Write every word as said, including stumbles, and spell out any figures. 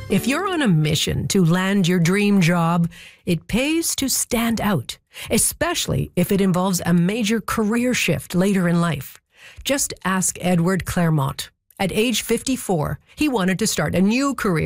If you're on a mission to land your dream job, it pays to stand out, especially if it involves a major career shift later in life. Just ask Edward Claremont. At age fifty-four, he wanted to start a new career